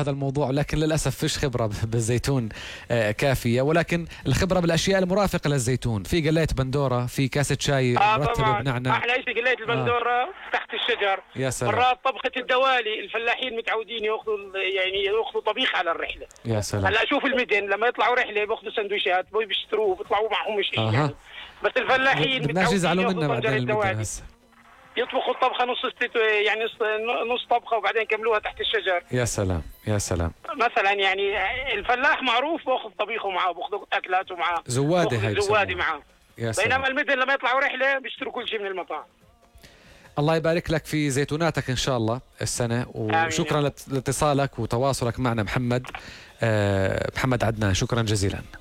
بهذا الموضوع، لكن للأسف فيش خبرة بالزيتون كافية، ولكن الخبرة بالأشياء المرافقة للزيتون. في قليت بندورة، في كاسة شاي مرتبة بنعناع. أحلى شيء قليت البندورة تحت الشجر. يا سلام. مرات طبخة الدوالي الفلاحين متعودين ياخذوا طبيخ على الرحلة. يا سلام. هلا شوف المدن لما يطلعوا رحلة بياخذوا سندويشات بيشتروه بيطلعوا معهم شيء يعني. بس الفلاحين بدناش يزعلوا منا بعدين المدن هسه. يطبخوا الطبخة يعني نص طبخة وبعدين يكملوها تحت الشجر. يا سلام يا سلام. مثلا يعني الفلاح معروف باخذ طبيخه معه، باخذ اكلاته معه، زوادة هاي زوادة معه. يا سلام. بينما المدن لما يطلعوا رحلة بيشتروا كل شيء من المطاعم. الله يبارك لك في زيتوناتك إن شاء الله السنة، وشكرا لاتصالك وتواصلك معنا محمد عدنان، شكرا جزيلا.